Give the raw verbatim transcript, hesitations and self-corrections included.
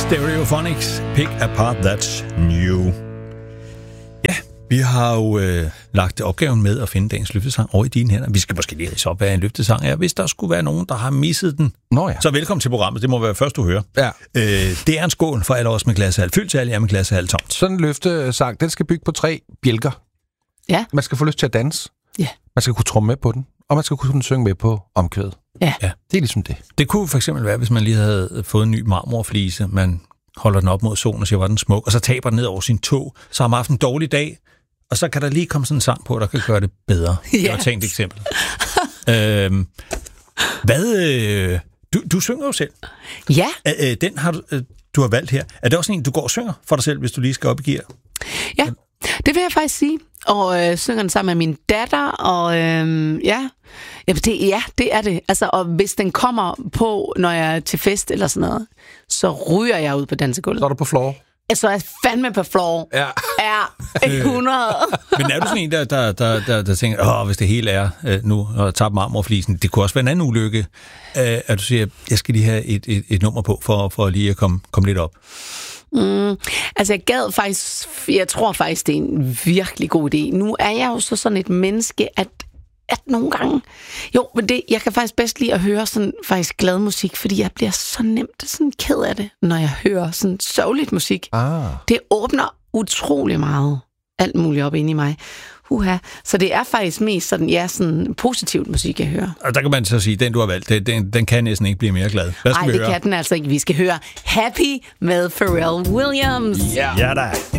Stereophonics, Pick Apart That's New. Ja, vi har jo øh, lagt opgaven med at finde dagens løftesang over i dine hænder. Vi skal måske lige ridse op, hvad en løftesang er. Hvis der skulle være nogen, der har misset den, Nå ja. så velkommen til programmet. Det må være først, du hører. Ja. Øh, det er en skål for alle os med glassehalv fyldt til alle jer med glassehalv tomt. Sådan en løftesang, den skal bygge på tre bjælker. Ja. Man skal få lyst til at danse. Ja. Man skal kunne tromme med på den. Og man skal kunne synge med på omkvædet. Ja. ja. Det er ligesom det. Det kunne for eksempel være, hvis man lige havde fået en ny marmorflise. Man holder den op mod solen og siger, hvor den smuk, og så taber den ned over sin tog. Så har man haft en dårlig dag, og så kan der lige komme sådan en sang på, der kan gøre det bedre. Ja. Det var et tænkt eksempel. øhm, hvad... Øh, du, du synger jo selv. Ja. Øh, den har du, øh, du har valgt her. Er det også en, du går og synger for dig selv, hvis du lige skal op i gear? Ja, det vil jeg faktisk sige. Og øh, synger den sammen med min datter, og øh, ja, ja det, ja, det er det. Altså, og hvis den kommer på, når jeg er til fest eller sådan noget, så ryger jeg ud på dansegulvet. Så er du på floor. Så er jeg fandme på floor. Ja. Ja, hundrede. Men er du sådan en, der, der, der, der, der tænker, åh, hvis det hele er øh, nu, og tager marmorflisen, det kunne også være en anden ulykke, øh, at du siger, jeg skal lige have et, et, et nummer på, for, for lige at komme, komme lidt op. Mm, altså jeg gad faktisk, jeg tror faktisk, det er en virkelig god idé. Nu er jeg jo så sådan et menneske, at, at nogle gange, jo, men det, jeg kan faktisk bedst lide at høre sådan faktisk glad musik, fordi jeg bliver så nemt sådan ked af det, når jeg hører sådan sørgeligt musik. Ah. Det åbner utrolig meget, alt muligt op inde i mig. Uha. Så det er faktisk mest sådan, ja, sådan positivt musik, jeg hører. Og der kan man så sige, den du har valgt, den, den kan næsten ikke blive mere glad. Hvad skal Nej, vi det høre? kan den altså ikke. Vi skal høre Happy med Pharrell Williams. Ja, ja da.